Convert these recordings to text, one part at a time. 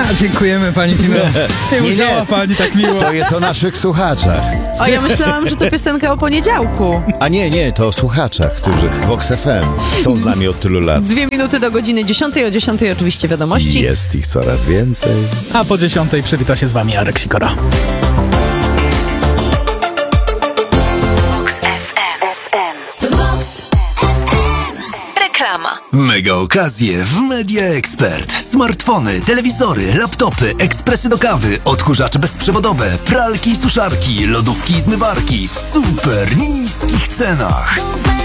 Dziękujemy pani Tino. Nie musiała pani tak miło. To jest o naszych słuchaczach. O, ja myślałam, że to piosenka o poniedziałku. A nie, to o słuchaczach, którzy Vox FM są z nami od tylu lat. 2 minuty do godziny 10, o 10 oczywiście wiadomości. Jest ich coraz więcej. A po 10 przywita się z wami Arek Sikora. Reklama. Mega okazje w Media Expert. Smartfony, telewizory, laptopy, ekspresy do kawy, odkurzacze bezprzewodowe, pralki i suszarki, lodówki i zmywarki w super niskich cenach.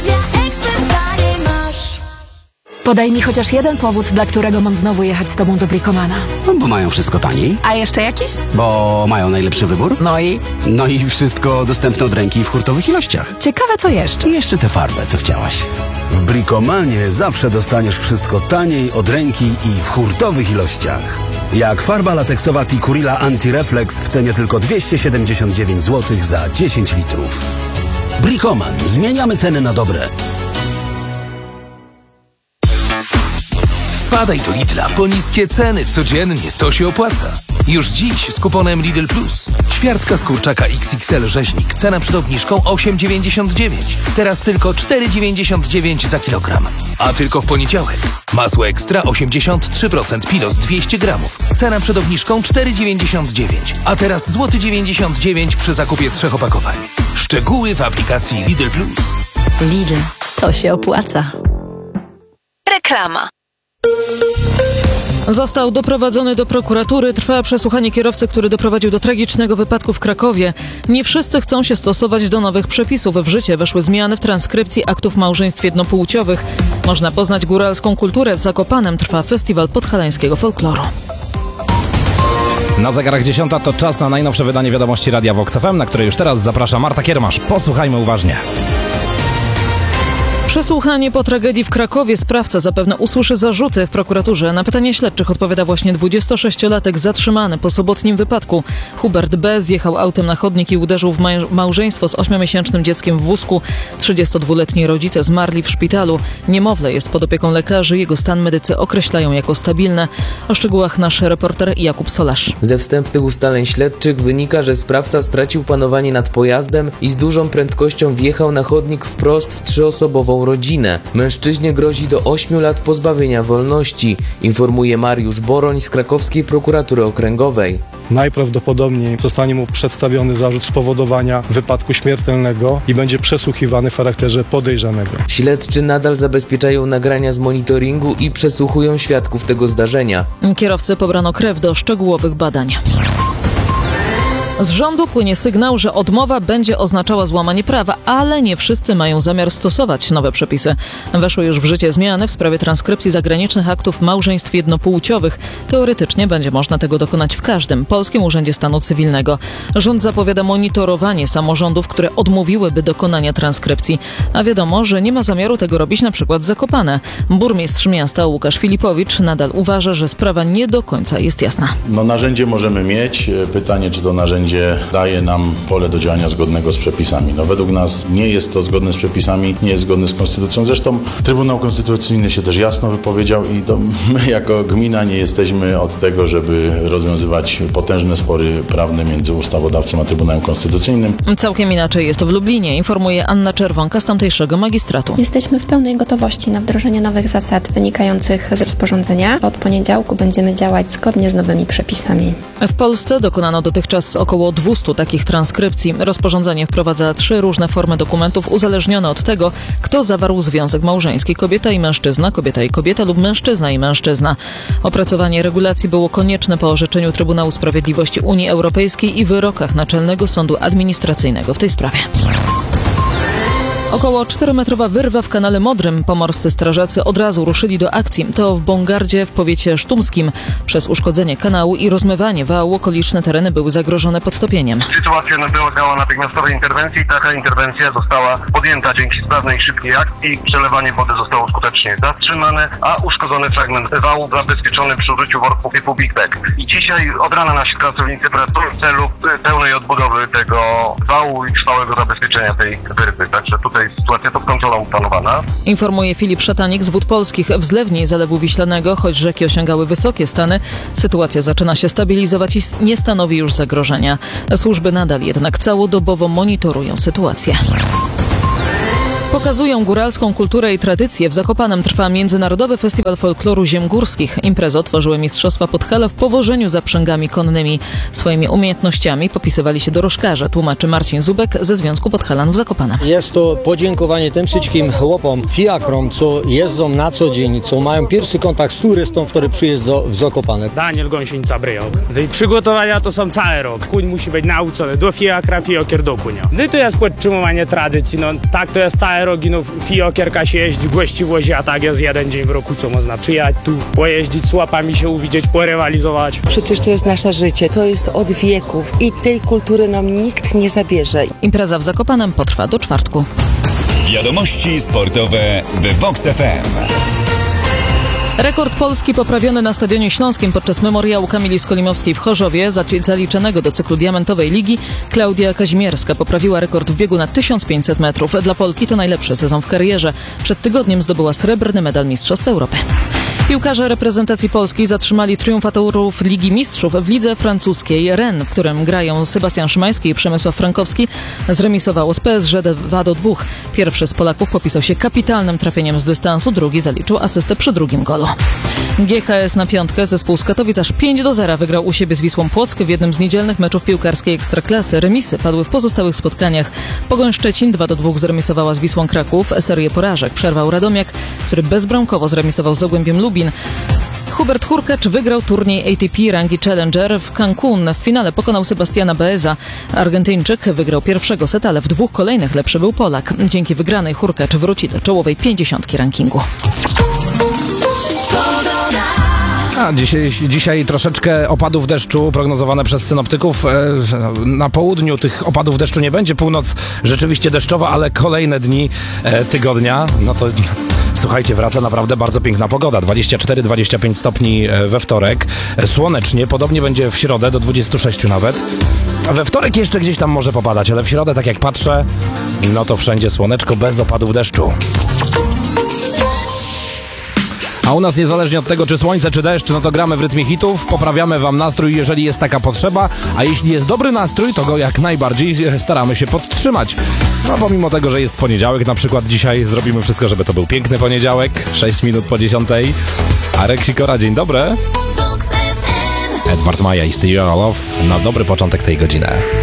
Podaj mi chociaż jeden powód, dla którego mam znowu jechać z tobą do Bricomana. Bo mają wszystko taniej. A jeszcze jakiś? Bo mają najlepszy wybór. No i wszystko dostępne od ręki w hurtowych ilościach. Ciekawe co jeszcze. I jeszcze tę farbę, co chciałaś. W Bricomanie zawsze dostaniesz wszystko taniej, od ręki i w hurtowych ilościach. Jak farba lateksowa Tikurila Anti-Reflex w cenie tylko 279 zł za 10 litrów. Bricoman. Zmieniamy ceny na dobre. Wpadaj do Lidla po niskie ceny codziennie, to się opłaca. Już dziś z kuponem Lidl Plus. Ćwiartka z kurczaka XXL rzeźnik, cena przed obniżką 8,99. Teraz tylko 4,99 za kilogram. A tylko w poniedziałek. Masło ekstra 83% Pilos 200 gramów. Cena przed obniżką 4,99. A teraz złoty 99 przy zakupie 3 opakowań. Szczegóły w aplikacji Lidl Plus. Lidl, to się opłaca. Reklama. Został doprowadzony do prokuratury. Trwa przesłuchanie kierowcy, który doprowadził do tragicznego wypadku w Krakowie. Nie wszyscy chcą się stosować do nowych przepisów. W życie weszły zmiany w transkrypcji aktów małżeństw jednopłciowych. Można poznać góralską kulturę. W Zakopanem trwa festiwal podhalańskiego folkloru. Na zegarach 10 to czas na najnowsze wydanie wiadomości Radia Vox FM, na które już teraz zaprasza Marta Kiermasz. Posłuchajmy uważnie. Przesłuchanie po tragedii w Krakowie. Sprawca zapewne usłyszy zarzuty w prokuraturze. Na pytanie śledczych odpowiada właśnie 26-latek zatrzymany po sobotnim wypadku. Hubert B. zjechał autem na chodnik i uderzył w małżeństwo z 8-miesięcznym dzieckiem w wózku. 32-letni rodzice zmarli w szpitalu. Niemowlę jest pod opieką lekarzy. Jego stan medycy określają jako stabilny. O szczegółach nasz reporter Jakub Solarz. Ze wstępnych ustaleń śledczych wynika, że sprawca stracił panowanie nad pojazdem i z dużą prędkością wjechał na chodnik wprost w 3-osobową rodzinę. Mężczyźnie grozi do 8 lat pozbawienia wolności, informuje Mariusz Boroń z krakowskiej prokuratury okręgowej. Najprawdopodobniej zostanie mu przedstawiony zarzut spowodowania wypadku śmiertelnego i będzie przesłuchiwany w charakterze podejrzanego. Śledczy nadal zabezpieczają nagrania z monitoringu i przesłuchują świadków tego zdarzenia. Kierowcy pobrano krew do szczegółowych badań. Z rządu płynie sygnał, że odmowa będzie oznaczała złamanie prawa, ale nie wszyscy mają zamiar stosować nowe przepisy. Weszły już w życie zmiany w sprawie transkrypcji zagranicznych aktów małżeństw jednopłciowych. Teoretycznie będzie można tego dokonać w każdym polskim urzędzie stanu cywilnego. Rząd zapowiada monitorowanie samorządów, które odmówiłyby dokonania transkrypcji. A wiadomo, że nie ma zamiaru tego robić na przykład Zakopane. Burmistrz miasta Łukasz Filipowicz nadal uważa, że sprawa nie do końca jest jasna. Narzędzie możemy mieć. Pytanie, czy to narzędzie daje nam pole do działania zgodnego z przepisami. Według nas nie jest to zgodne z przepisami, nie jest zgodne z konstytucją. Zresztą Trybunał Konstytucyjny się też jasno wypowiedział i to my jako gmina nie jesteśmy od tego, żeby rozwiązywać potężne spory prawne między ustawodawcą a Trybunałem Konstytucyjnym. Całkiem inaczej jest w Lublinie, informuje Anna Czerwonka z tamtejszego magistratu. Jesteśmy w pełnej gotowości na wdrożenie nowych zasad wynikających z rozporządzenia. Od poniedziałku będziemy działać zgodnie z nowymi przepisami. W Polsce dokonano dotychczas około 200 takich transkrypcji. Rozporządzenie wprowadza 3 różne formy dokumentów uzależnione od tego, kto zawarł związek małżeński. Kobieta i mężczyzna, kobieta i kobieta lub mężczyzna i mężczyzna. Opracowanie regulacji było konieczne po orzeczeniu Trybunału Sprawiedliwości Unii Europejskiej i wyrokach Naczelnego Sądu Administracyjnego w tej sprawie. Około 4-metrowa wyrwa w kanale Modrym. Pomorscy strażacy od razu ruszyli do akcji. To w Bongardzie w powiecie sztumskim. Przez uszkodzenie kanału i rozmywanie wału okoliczne tereny były zagrożone podtopieniem. Sytuacja wymagała natychmiastowej interwencji. Taka interwencja została podjęta dzięki sprawnej i szybkiej akcji. Przelewanie wody zostało skutecznie zatrzymane, a uszkodzony fragment wału zabezpieczony przy użyciu worków typu Big Bag. I dzisiaj od rana nasi pracownicy pracują w celu pełnej odbudowy tego wału i trwałego zabezpieczenia tej wyrwy. Także tutaj tutaj sytuacja pod kontrolą opanowana. Informuje Filip Szatanik z Wód Polskich. W zlewni Zalewu Wiślanego, choć rzeki osiągały wysokie stany, sytuacja zaczyna się stabilizować i nie stanowi już zagrożenia. Służby nadal jednak całodobowo monitorują sytuację. Pokazują góralską kulturę i tradycję. W Zakopanem trwa Międzynarodowy Festiwal Folkloru Ziem Górskich. Imprezę otworzyły Mistrzostwa Podhala w powożeniu zaprzęgami konnymi. Swoimi umiejętnościami popisywali się dorożkarze, tłumaczy Marcin Zubek ze Związku Podhalan w Zakopanem. Jest to podziękowanie tym wszystkim chłopom, fiakrom, co jeżdżą na co dzień, co mają pierwszy kontakt z turystą, który przyjeżdża w Zakopane. Daniel Gąsienica Bryjok. Przygotowania to są cały rok. Kuń musi być nauczony do fiakra, fiokier do kunia. To jest podtrzymywanie tradycji, no tak to jest cały rok, no fiokierka się jeździ, gości wozi, a tak jest jeden dzień w roku, co można przyjechać tu, pojeździć z łapami, się uwidzieć, porywalizować. Przecież to jest nasze życie, to jest od wieków i tej kultury nam nikt nie zabierze. Impreza w Zakopanem potrwa do czwartku. Wiadomości sportowe w Vox FM. Rekord Polski poprawiony na Stadionie Śląskim podczas memoriału Kamili Skolimowskiej w Chorzowie, zaliczonego do cyklu Diamentowej Ligi. Klaudia Kazimierska poprawiła rekord w biegu na 1500 metrów. Dla Polki to najlepszy sezon w karierze. Przed tygodniem zdobyła srebrny medal Mistrzostw Europy. Piłkarze reprezentacji Polski zatrzymali triumfatorów Ligi Mistrzów w lidze francuskiej. Rennes, w którym grają Sebastian Szymański i Przemysław Frankowski, zremisowało z PSG 2-2. Pierwszy z Polaków popisał się kapitalnym trafieniem z dystansu, drugi zaliczył asystę przy drugim golu. GKS na piątkę. Zespół z Katowic aż 5-0 wygrał u siebie z Wisłą Płock w jednym z niedzielnych meczów piłkarskiej Ekstraklasy. Remisy padły w pozostałych spotkaniach. Pogoń Szczecin 2-2 zremisowała z Wisłą Kraków. Serię porażek przerwał Radomiak, który bezbramkowo zremisował z Zagłębiem Lubin. Hubert Hurkacz wygrał turniej ATP rangi Challenger w Cancun. W finale pokonał Sebastiana Baeza. Argentyńczyk wygrał pierwszego seta, ale w dwóch kolejnych lepszy był Polak. Dzięki wygranej Hurkacz wróci do czołowej 50 rankingu. Dzisiaj troszeczkę opadów deszczu prognozowane przez synoptyków. Na południu tych opadów deszczu nie będzie. Północ rzeczywiście deszczowa, ale kolejne dni tygodnia, no to słuchajcie, wraca naprawdę bardzo piękna pogoda. 24-25 stopni we wtorek. Słonecznie, podobnie będzie w środę, do 26 nawet. A we wtorek jeszcze gdzieś tam może popadać, ale w środę, tak jak patrzę, no to wszędzie słoneczko, bez opadów deszczu. A u nas niezależnie od tego, czy słońce, czy deszcz, no to gramy w rytmie hitów, poprawiamy wam nastrój, jeżeli jest taka potrzeba, a jeśli jest dobry nastrój, to go jak najbardziej staramy się podtrzymać. No pomimo tego, że jest poniedziałek, na przykład dzisiaj zrobimy wszystko, żeby to był piękny poniedziałek, 6 minut po 10. Arek Sikora, dzień dobry. Edward Maja i Steve Love na dobry początek tej godziny.